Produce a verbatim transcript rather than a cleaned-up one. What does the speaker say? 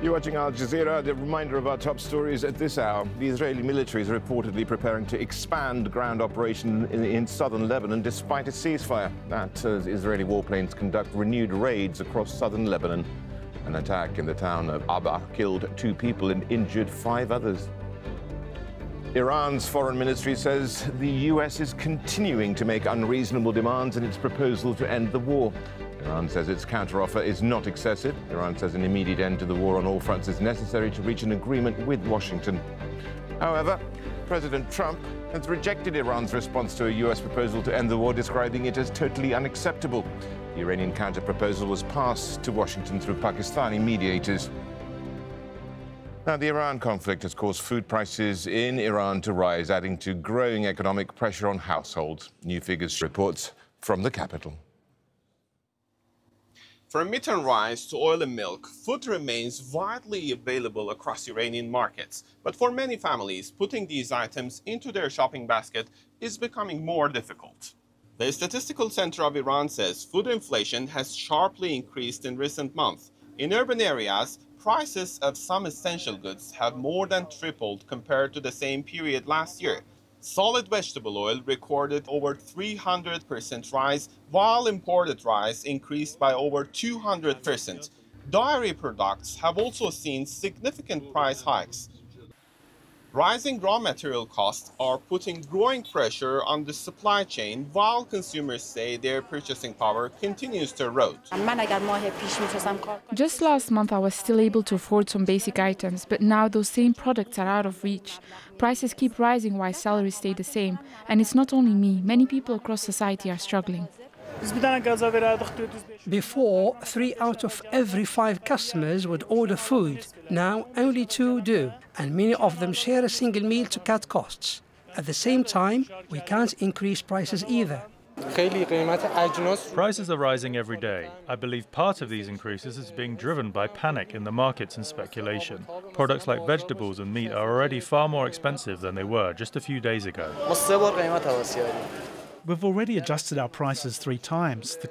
You're watching Al Jazeera. The reminder of our top stories at this hour. The Israeli military is reportedly preparing to expand ground operation in, in southern Lebanon despite a ceasefire. That as Israeli warplanes conduct renewed raids across southern Lebanon. An attack in the town of Abba killed two people and injured five others. Iran's foreign ministry says the U S is continuing to make unreasonable demands in its proposal to end the war. Iran says its counteroffer is not excessive. Iran says an immediate end to the war on all fronts is necessary to reach an agreement with Washington. However, President Trump has rejected Iran's response to a U S proposal to end the war, describing it as totally unacceptable. The Iranian counter-proposal was passed to Washington through Pakistani mediators. Now, the Iran conflict has caused food prices in Iran to rise, adding to growing economic pressure on households. New figures reports from the capital. From meat and rice to oil and milk, food remains widely available across Iranian markets. But for many families, putting these items into their shopping basket is becoming more difficult. The Statistical Center of Iran says food inflation has sharply increased in recent months. In urban areas, prices of some essential goods have more than tripled compared to the same period last year. Solid vegetable oil recorded over three hundred percent rise, while imported rice increased by over two hundred percent. Dairy products have also seen significant price hikes. Rising raw material costs are putting growing pressure on the supply chain, while consumers say their purchasing power continues to erode. Just last month I was still able to afford some basic items, but now those same products are out of reach. Prices keep rising while salaries stay the same. And it's not only me, many people across society are struggling. Before, three out of every five customers would order food. Now, only two do, and many of them share a single meal to cut costs. At the same time, we can't increase prices either. Prices are rising every day. I believe part of these increases is being driven by panic in the markets and speculation. Products like vegetables and meat are already far more expensive than they were just a few days ago. We've already adjusted our prices three times. The